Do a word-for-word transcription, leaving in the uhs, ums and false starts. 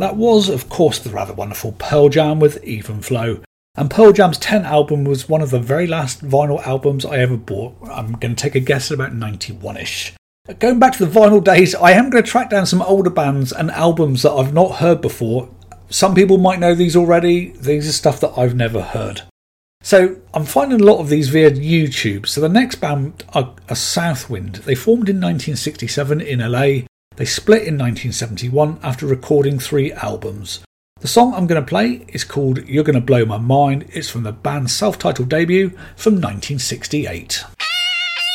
that was, of course, the rather wonderful Pearl Jam with Even Flow. And Pearl Jam's tenth album was one of the very last vinyl albums I ever bought. I'm going to take a guess at about ninety-one-ish. Going back to the vinyl days, I am going to track down some older bands and albums that I've not heard before. Some people might know these already. These are stuff that I've never heard. So I'm finding a lot of these via YouTube. So the next band are, are Southwind. They formed in nineteen sixty-seven in L A. They split in nineteen seventy-one after recording three albums. The song I'm going to play is called You're Gonna Blow My Mind. It's from the band's self-titled debut from nineteen sixty-eight.